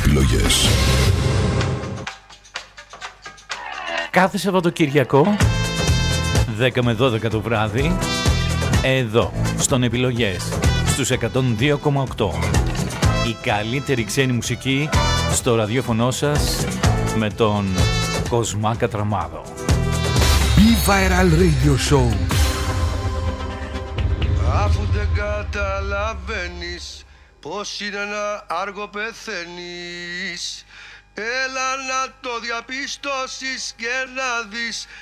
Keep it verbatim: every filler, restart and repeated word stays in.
επιλογές. Κάθε Σαββατοκυριακό δέκα με δώδεκα το βράδυ, εδώ στον Επιλογές στους εκατόν δύο κόμμα οκτώ, η καλύτερη ξένη μουσική στο ραδιόφωνο σας με τον Κοσμά Κατραμάδο. B-Viral Radio Show. Αφού δεν καταλαβαίνεις πως είναι ένα άργο πεθαίνεις, έλα να το διαπιστώσεις και να δεις